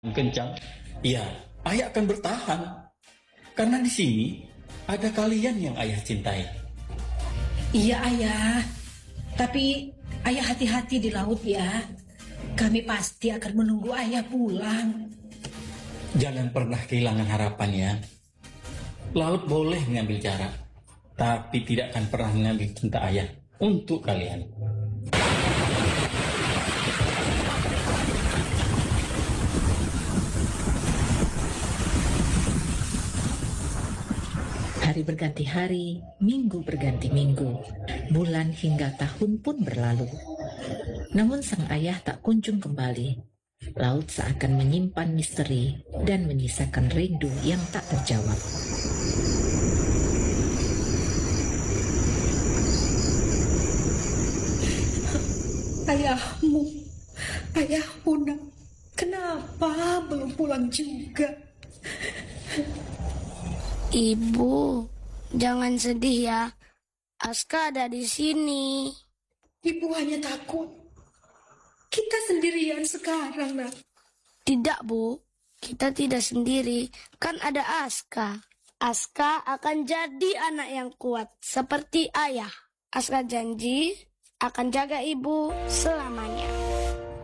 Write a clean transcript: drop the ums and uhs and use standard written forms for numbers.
kencang, ya ayah akan bertahan. Karena di sini ada kalian yang ayah cintai. Iya ayah, tapi ayah hati-hati di laut ya. Kami pasti akan menunggu ayah pulang. Jangan pernah kehilangan harapan ya. Laut boleh mengambil jarak, tapi tidak akan pernah mengambil cinta ayah untuk kalian. Hari berganti hari, minggu berganti minggu, bulan hingga tahun pun berlalu. Namun sang ayah tak kunjung kembali. Laut seakan menyimpan misteri dan menyisakan rindu yang tak terjawab. Ayahmu nak, kenapa belum pulang juga? Ibu, jangan sedih ya. Aska ada di sini. Ibu hanya takut. Kita sendirian sekarang, nak. Tidak, Bu. Kita tidak sendiri. Kan ada Aska. Aska akan jadi anak yang kuat seperti ayah. Aska janji akan jaga ibu selamanya.